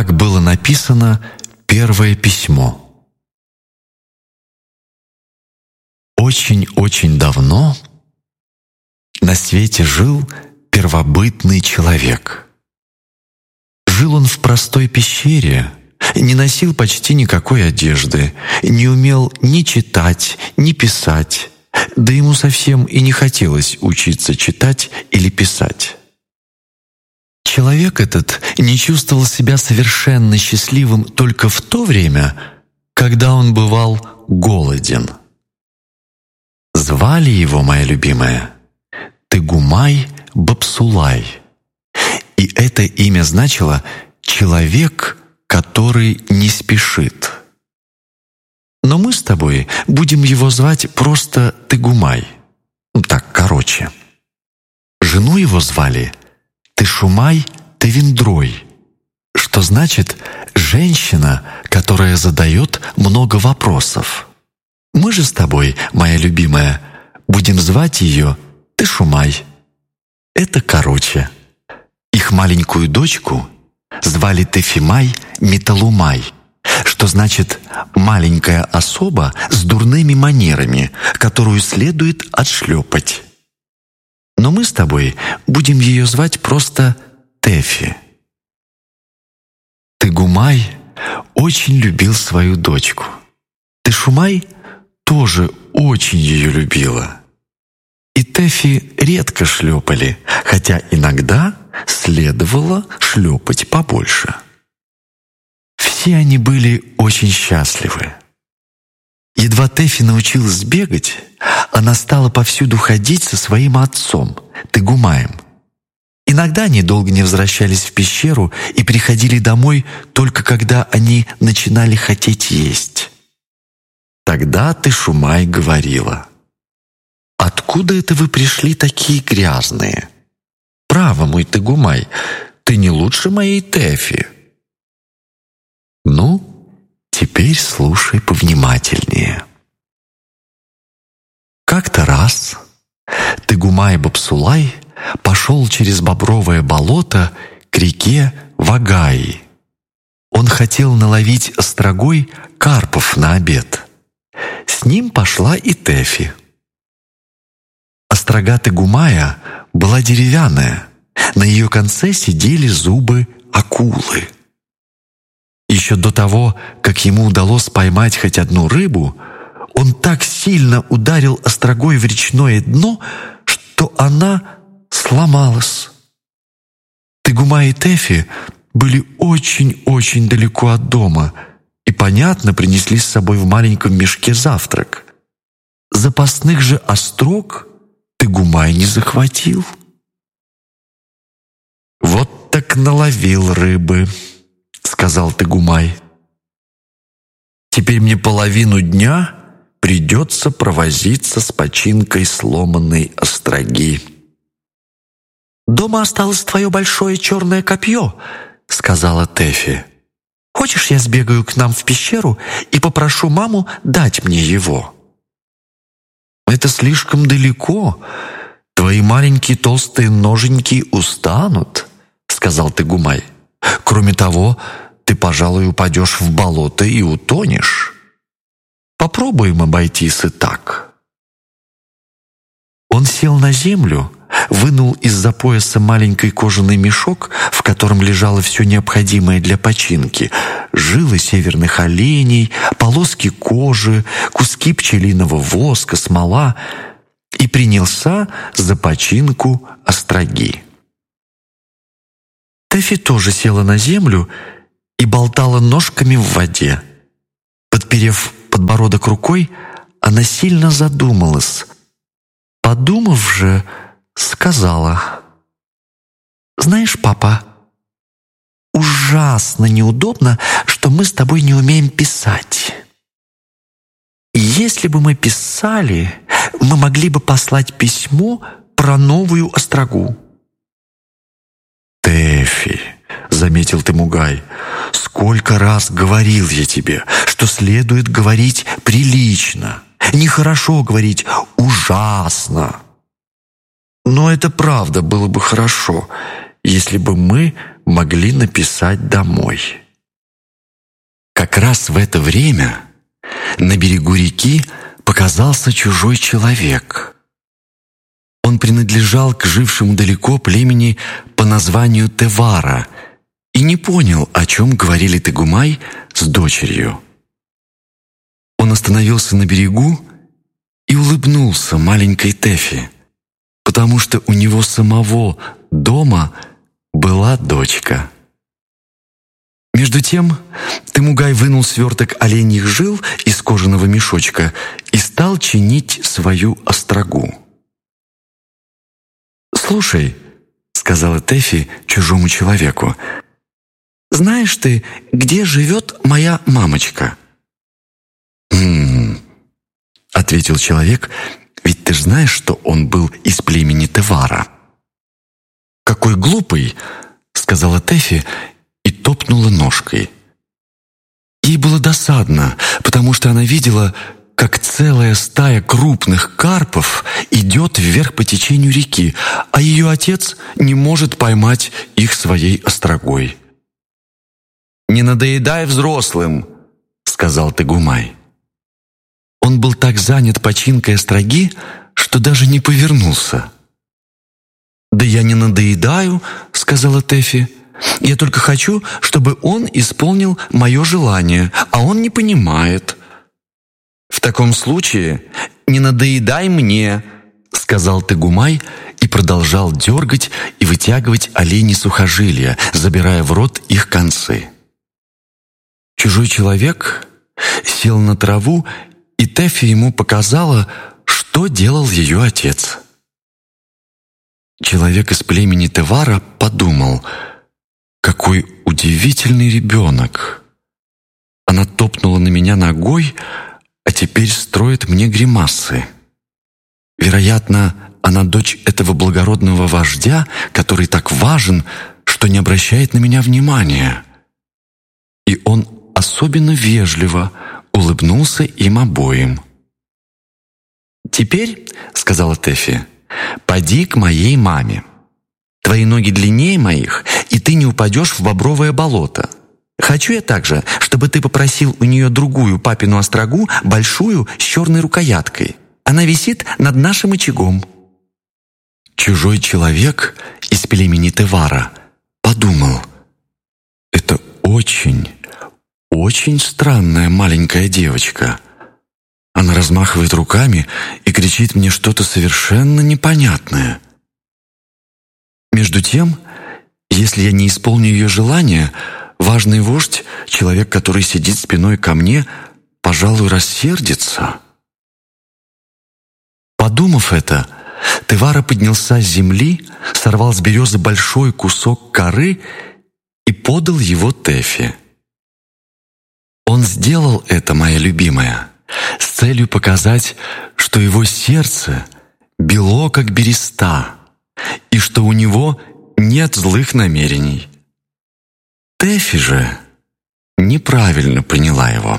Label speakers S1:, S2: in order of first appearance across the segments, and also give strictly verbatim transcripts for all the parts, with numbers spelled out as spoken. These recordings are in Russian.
S1: Так было написано первое письмо. Очень-очень давно на свете жил первобытный человек. Жил он в простой пещере, не носил почти никакой одежды, не умел ни читать, ни писать, да ему совсем и не хотелось учиться читать или писать. Человек этот не чувствовал себя совершенно счастливым только в то время, когда он бывал голоден. Звали его, моя любимая, Тыгумай-Бапсулай, и это имя значило «человек, который не спешит». Но мы с тобой будем его звать просто Тыгумай, так короче. Жену его звали Тышумай-Тевиндрой, что значит «женщина, которая задает много вопросов». Мы же с тобой, моя любимая, будем звать ее Тышумай. Это короче. Их маленькую дочку звали Тефимай-Металумай, что значит «маленькая особа с дурными манерами, которую следует отшлепать». Но мы с тобой будем ее звать просто Тефи. Тыгумай очень любил свою дочку. Тышумай тоже очень ее любила. И Тефи редко шлепали, хотя иногда следовало шлепать побольше. Все они были очень счастливы. Едва Тефи научилась бегать, она стала повсюду ходить со своим отцом, Тыгумаем. Иногда они долго не возвращались в пещеру и приходили домой только когда они начинали хотеть есть. Тогда Тышумай говорила: «Откуда это вы пришли такие грязные? Право, мой Тыгумай, ты не лучше моей Тефи». Ну, теперь слушай повнимательнее. Как-то раз Тыгумай-Бапсулай пошел через бобровое болото к реке Вагаи. Он хотел наловить острогой карпов на обед. С ним пошла и Тефи. Острога Тыгумая была деревянная, на ее конце сидели зубы акулы. Еще до того, как ему удалось поймать хоть одну рыбу, он так сильно ударил острогой в речное дно, что она сломалась. Тыгумай и Тефи были очень-очень далеко от дома и, понятно, принесли с собой в маленьком мешке завтрак. Запасных же острог Тыгумай не захватил. «Вот так наловил рыбы», — сказал Тыгумай. «Теперь мне половину дня придется провозиться с починкой сломанной остроги». «Дома осталось твое большое черное копье», — сказала Тефи. «Хочешь, я сбегаю к нам в пещеру и попрошу маму дать мне его?» «Это слишком далеко. Твои маленькие толстые ноженьки устанут», — сказал Тыгумай. «Кроме того, ты, пожалуй, упадешь в болото и утонешь. Попробуем обойтись и так». Он сел на землю, вынул из-за пояса маленький кожаный мешок, в котором лежало все необходимое для починки: жилы северных оленей, полоски кожи, куски пчелиного воска, смола, и принялся за починку остроги. Тефи тоже села на землю и болтала ножками в воде. Подперев подбородок рукой, она сильно задумалась. Подумав же, сказала: «Знаешь, папа, ужасно неудобно, что мы с тобой не умеем писать. И если бы мы писали, мы могли бы послать письмо про новую острогу». «Тефи», — заметил Тыгумай, — «сколько раз говорил я тебе, что следует говорить прилично, нехорошо говорить ужасно. Но это правда было бы хорошо, если бы мы могли написать домой». Как раз в это время на берегу реки показался чужой человек. Он принадлежал к жившему далеко племени по названию Тевара и не понял, о чем говорили Тегумай с дочерью. Он остановился на берегу и улыбнулся маленькой Тэфи, потому что у него самого дома была дочка. Между тем Темугай вынул сверток оленьих жил из кожаного мешочка и стал чинить свою острогу. «Слушай», — сказала Тэфи чужому человеку, «знаешь ты, где живет моя мамочка?» «М-м-м», ответил человек, «ведь ты ж знаешь, что он был из племени Тевара». «Какой глупый», — сказала Тэфи и топнула ножкой. Ей было досадно, потому что она видела, как целая стая крупных карпов идет вверх по течению реки, а ее отец не может поймать их своей острогой. «Не надоедай взрослым», — сказал Тегумай. Он был так занят починкой остроги, что даже не повернулся. «Да я не надоедаю», — сказала Тэфи. «Я только хочу, чтобы он исполнил мое желание, а он не понимает». «В таком случае не надоедай мне», — сказал Тегумай и продолжал дергать и вытягивать оленьи сухожилия, забирая в рот их концы. Чужой человек сел на траву, и Тэфи ему показала, что делал ее отец. Человек из племени Тевара подумал: «Какой удивительный ребенок! Она топнула на меня ногой, а теперь строит мне гримасы. Вероятно, она дочь этого благородного вождя, который так важен, что не обращает на меня внимания». И он особенно вежливо улыбнулся им обоим. «Теперь, — сказала Тэфи, — поди к моей маме. Твои ноги длиннее моих, и ты не упадешь в бобровое болото. Хочу я также, чтобы ты попросил у нее другую папину острогу, большую, с черной рукояткой. Она висит над нашим очагом». Чужой человек из племени Тевара подумал: «Это очень, очень странная маленькая девочка. Она размахивает руками и кричит мне что-то совершенно непонятное. Между тем, если я не исполню ее желание, важный вождь, человек, который сидит спиной ко мне, пожалуй, рассердится». Подумав это, Тевара поднялся с земли, сорвал с березы большой кусок коры и подал его Тэфи. Он сделал это, моя любимая, с целью показать, что его сердце бело, как береста, и что у него нет злых намерений. Тэфи же неправильно поняла его.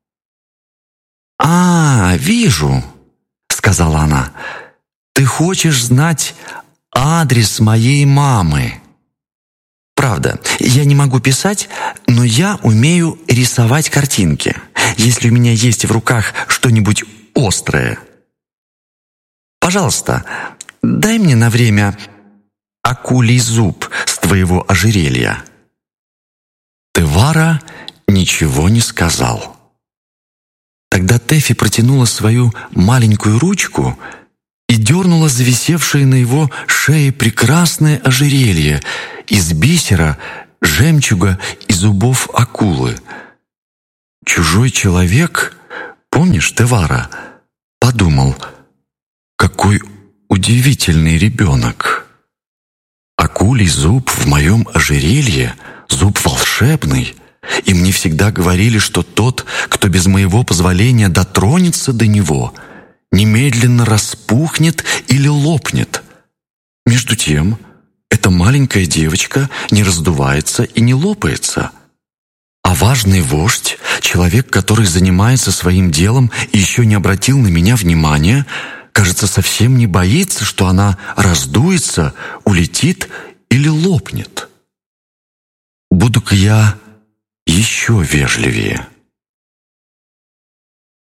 S1: «А, вижу», — сказала она, — «ты хочешь знать адрес моей мамы. Правда, я не могу писать, но я умею рисовать картинки, если у меня есть в руках что-нибудь острое. Пожалуйста, дай мне на время акулий зуб с твоего ожерелья». Тевара ничего не сказал. Тогда Тэфи протянула свою маленькую ручку и дернула зависевшее на его шее прекрасное ожерелье из бисера, жемчуга и зубов акулы. Чужой человек, помнишь, Тевара, подумал: «Какой удивительный ребенок! Акулий зуб в моем ожерелье, зуб волшебный, и мне всегда говорили, что тот, кто без моего позволения дотронется до него, немедленно распухнет или лопнет. Между тем, эта маленькая девочка не раздувается и не лопается. А важный вождь, человек, который занимается своим делом и еще не обратил на меня внимания, кажется, совсем не боится, что она раздуется, улетит или лопнет. Буду-ка я еще вежливее».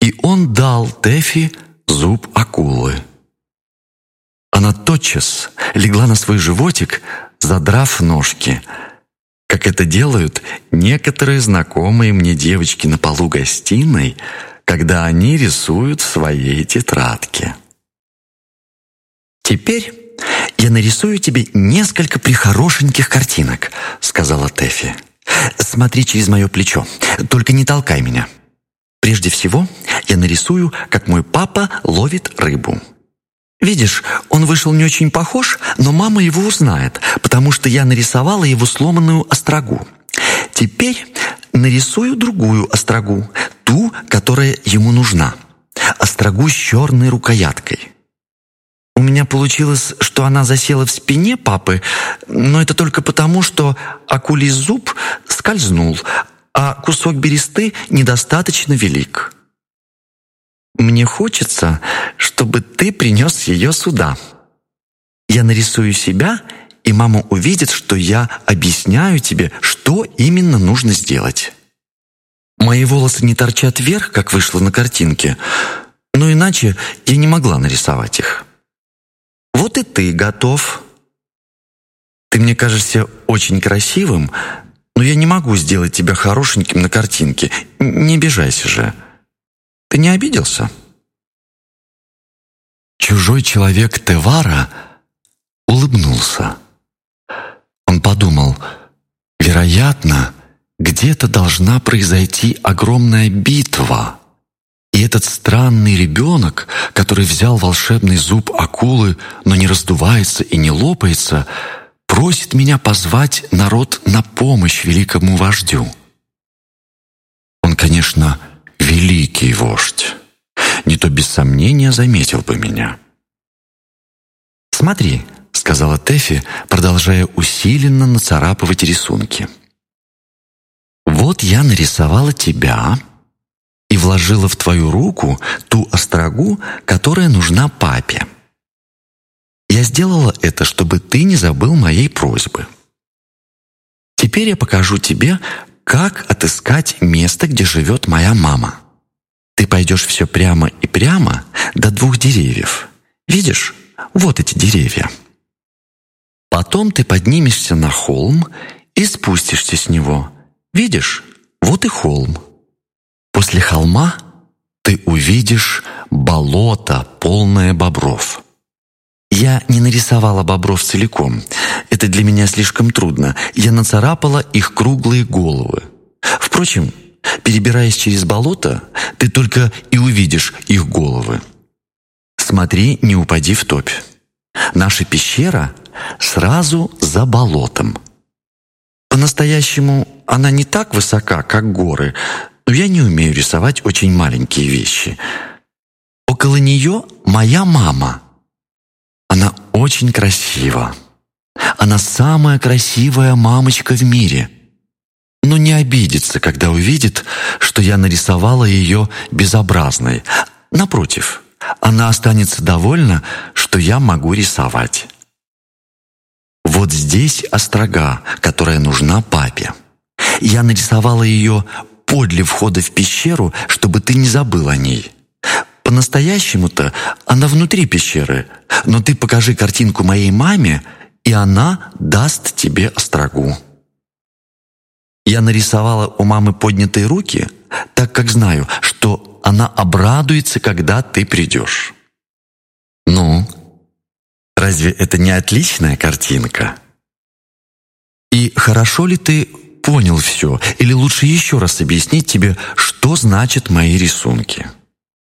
S1: и он дал Тэфи зуб акулы. Она тотчас легла на свой животик, задрав ножки, как это делают некоторые знакомые мне девочки на полу гостиной, когда они рисуют в своей тетрадке. «Теперь я нарисую тебе несколько прихорошеньких картинок», — сказала Тэфи. «Смотри через мое плечо, только не толкай меня. Прежде всего я нарисую, как мой папа ловит рыбу. Видишь, он вышел не очень похож, но мама его узнает, потому что я нарисовала его сломанную острогу. Теперь нарисую другую острогу, ту, которая ему нужна. Острогу с черной рукояткой. У меня получилось, что она засела в спине папы, но это только потому, что акулий зуб скользнул, а кусок бересты недостаточно велик. Мне хочется, чтобы ты принес ее сюда. Я нарисую себя, и мама увидит, что я объясняю тебе, что именно нужно сделать. Мои волосы не торчат вверх, как вышло на картинке, но иначе я не могла нарисовать их. Вот и ты готов. Ты мне кажешься очень красивым, но я не могу сделать тебя хорошеньким на картинке. Не обижайся же. Ты не обиделся?» Чужой человек Тевара улыбнулся. Он подумал, вероятно, где-то должна произойти огромная битва, и этот странный ребенок, который взял волшебный зуб акулы, но не раздувается и не лопается, просит меня позвать народ на помощь великому вождю. Он, конечно, великий вождь, не то без сомнения заметил бы меня. «Смотри», — сказала Тэфи, продолжая усиленно нацарапывать рисунки. «Вот я нарисовала тебя и вложила в твою руку ту острогу, которая нужна папе. Я сделала это, чтобы ты не забыл моей просьбы. Теперь я покажу тебе, как отыскать место, где живет моя мама. Ты пойдешь все прямо и прямо до двух деревьев. Видишь, вот эти деревья. Потом ты поднимешься на холм и спустишься с него. Видишь, вот и холм. После холма ты увидишь болото, полное бобров. Я не нарисовала бобров целиком. Это для меня слишком трудно. Я нацарапала их круглые головы. Впрочем, перебираясь через болото, ты только и увидишь их головы. Смотри, не упади в топь. Наша пещера сразу за болотом. По-настоящему она не так высока, как горы, но я не умею рисовать очень маленькие вещи. Около нее моя мама. Она очень красива. Она самая красивая мамочка в мире. Но не обидится, когда увидит, что я нарисовала ее безобразной. Напротив, она останется довольна, что я могу рисовать. Вот здесь острога, которая нужна папе. Я нарисовала ее подле входа в пещеру, чтобы ты не забыл о ней. По-настоящему-то она внутри пещеры, но ты покажи картинку моей маме, и она даст тебе острогу. Я нарисовала у мамы поднятые руки, так как знаю, что она обрадуется, когда ты придешь. Ну, разве это не отличная картинка? И хорошо ли ты понял все, или лучше еще раз объяснить тебе, что значат мои рисунки?